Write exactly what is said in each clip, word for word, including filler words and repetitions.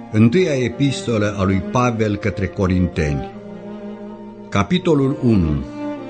Întâia epistolă a lui Pavel către Corinteni, capitolul unu.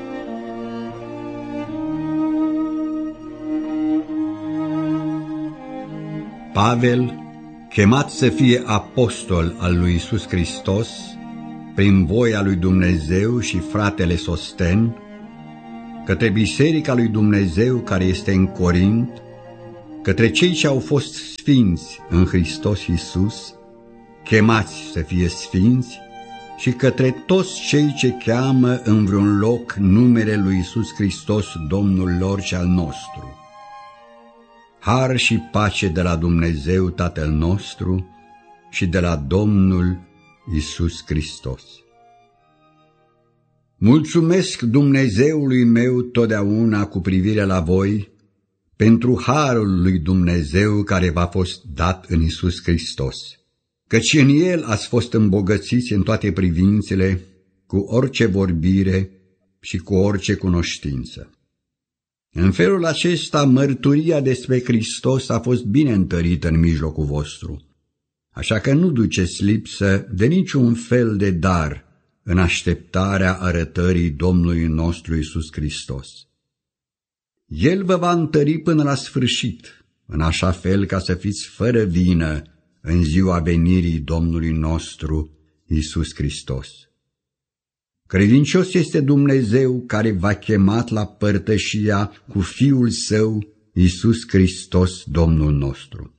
Pavel, chemat să fie apostol al lui Iisus Hristos, prin voia lui Dumnezeu, și fratele Sosten, către biserica lui Dumnezeu care este în Corint, către cei ce au fost sfinți în Hristos Iisus, chemați să fie sfinți, și către toți cei ce cheamă în vreun loc numele lui Iisus Hristos, Domnul lor și al nostru. Har și pace de la Dumnezeu Tatăl nostru și de la Domnul Iisus Hristos. Mulțumesc Dumnezeului meu totdeauna cu privire la voi, pentru harul lui Dumnezeu care v-a fost dat în Iisus Hristos, căci în El ați fost îmbogățiți în toate privințele, cu orice vorbire și cu orice cunoștință. În felul acesta, mărturia despre Hristos a fost bine întărită în mijlocul vostru, așa că nu duceți lipsă de niciun fel de dar în așteptarea arătării Domnului nostru Iisus Hristos. El vă va întări până la sfârșit, în așa fel ca să fiți fără vină în ziua venirii Domnului nostru Iisus Hristos. Credincios este Dumnezeu care v-a chemat la părtășia cu Fiul Său, Iisus Hristos, Domnul nostru.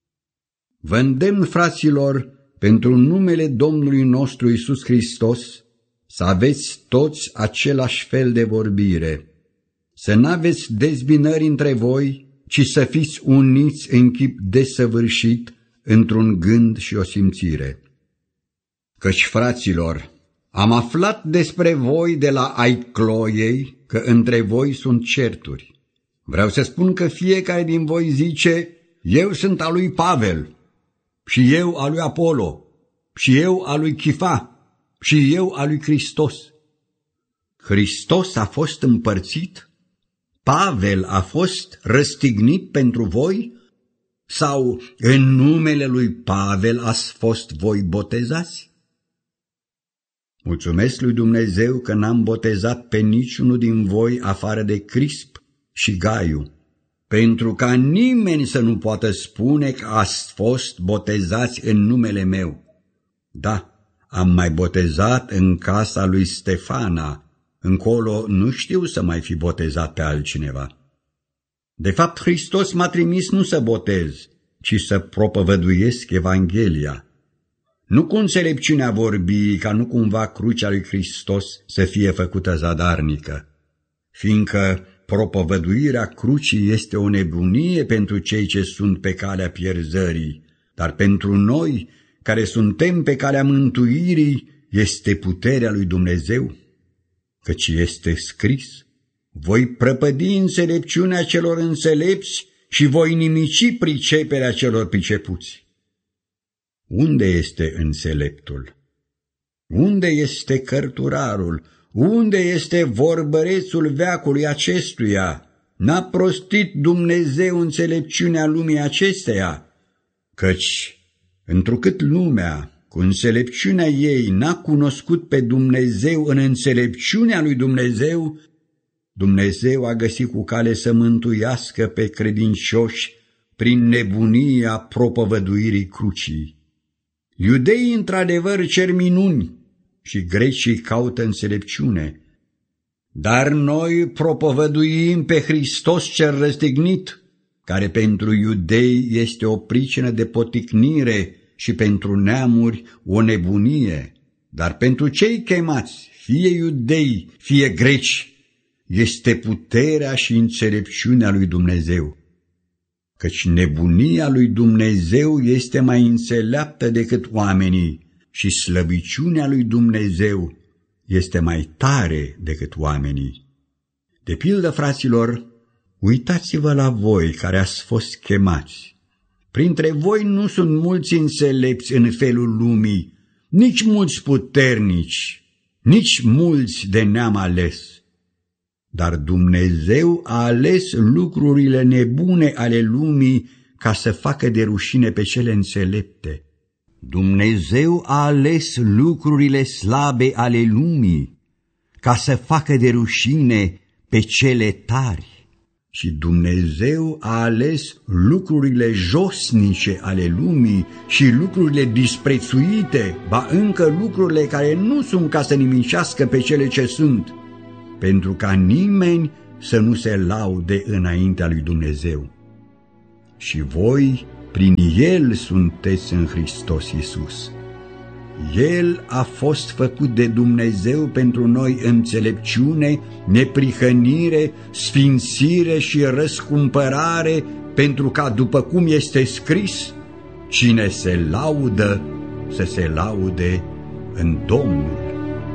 Vă îndemn, fraților, pentru numele Domnului nostru Iisus Hristos, să aveți toți același fel de vorbire, să n-aveți dezbinări între voi, ci să fiți uniți în chip desăvârșit, într-un gând și o simțire. Căci, fraților, am aflat despre voi de la ai Cloiei că între voi sunt certuri. Vreau să spun că fiecare din voi zice, eu sunt al lui Pavel, și eu al lui Apollo, și eu al lui Chifa, și eu al lui Hristos. Hristos a fost împărțit? Pavel a fost răstignit pentru voi? Sau în numele lui Pavel ați fost voi botezați? Mulțumesc lui Dumnezeu că n-am botezat pe niciunul din voi afară de Crisp și Gaiu, pentru ca nimeni să nu poată spune că ați fost botezați în numele meu. Da, am mai botezat în casa lui Stefana, încolo nu știu să mai fi botezat pe altcineva. De fapt, Hristos m-a trimis nu să botez, ci să propovăduiesc Evanghelia. Nu cu înțelepciunea vorbii, ca nu cumva crucea lui Hristos să fie făcută zadarnică, fiindcă propovăduirea crucii este o nebunie pentru cei ce sunt pe calea pierzării, dar pentru noi, care suntem pe calea mântuirii, este puterea lui Dumnezeu, căci este scris: voi prăpădi înțelepciunea celor înțelepți și voi nimici priceperea celor pricepuți. Unde este înțeleptul? Unde este cărturarul? Unde este vorbărețul veacului acestuia? N-a prostit Dumnezeu înțelepciunea lumii acesteia? Căci, întrucât lumea, cu înțelepciunea ei, n-a cunoscut pe Dumnezeu în înțelepciunea lui Dumnezeu, Dumnezeu a găsit cu cale să mântuiască pe credincioși prin nebunia propovăduirii crucii. Iudeii într-adevăr cer minuni și grecii caută înțelepciune, dar noi propovăduim pe Hristos cel răstignit, care pentru iudei este o pricină de poticnire și pentru neamuri o nebunie, dar pentru cei chemați, fie iudei, fie greci, este puterea și înțelepciunea lui Dumnezeu. Căci nebunia lui Dumnezeu este mai înțeleaptă decât oamenii și slăbiciunea lui Dumnezeu este mai tare decât oamenii. De pildă, fraților, uitați-vă la voi care ați fost chemați. Printre voi nu sunt mulți înțelepți în felul lumii, nici mulți puternici, nici mulți de neam ales. Dar Dumnezeu a ales lucrurile nebune ale lumii ca să facă de rușine pe cele înțelepte. Dumnezeu a ales lucrurile slabe ale lumii ca să facă de rușine pe cele tari. Și Dumnezeu a ales lucrurile josnice ale lumii și lucrurile disprețuite, ba încă lucrurile care nu sunt ca să nimicească pe cele ce sunt, pentru ca nimeni să nu se laude înaintea lui Dumnezeu. Și voi, prin El sunteți în Hristos Iisus. El a fost făcut de Dumnezeu pentru noi înțelepciune, neprihănire, sfințire și răscumpărare, pentru ca, după cum este scris, cine se laudă să se laude în Domnul.